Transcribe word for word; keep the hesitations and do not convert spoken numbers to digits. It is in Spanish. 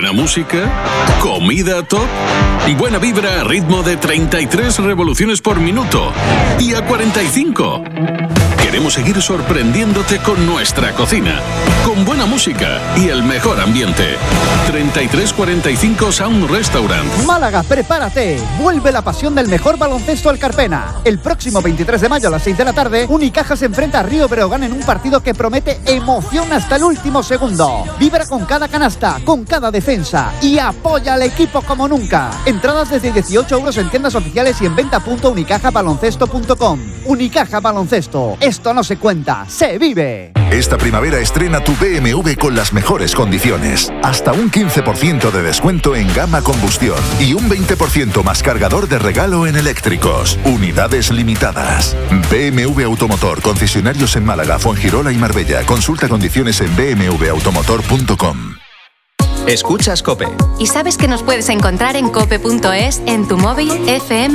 Buena música, comida top, buena vibra a ritmo de treinta y tres revoluciones por minuto y a cuarenta y cinco. Queremos seguir sorprendiéndote con nuestra cocina, con buena música y el mejor ambiente. treinta y tres cuarenta y cinco Sound Restaurant. Málaga, prepárate. Vuelve la pasión del mejor baloncesto al Carpena. El próximo veintitrés de mayo a las seis de la tarde, Unicaja se enfrenta a Río Breogán en un partido que promete emoción hasta el último segundo. Vibra con cada canasta, con cada defensa y apoya al equipo como nunca. Entradas desde dieciocho euros en tiendas oficiales y en venta punto unicaja baloncesto punto com. Unicaja Baloncesto. Esto no se cuenta, se vive. Esta primavera estrena tu B M W con las mejores condiciones. Hasta un quince por ciento de descuento en gama combustión y un veinte por ciento más cargador de regalo en eléctricos. Unidades limitadas. B M W Automotor, concesionarios en Málaga, Fuengirola y Marbella. Consulta condiciones en b m w automotor punto com. Escuchas COPE. ¿Y sabes que nos puedes encontrar en cope punto es, en tu móvil, F M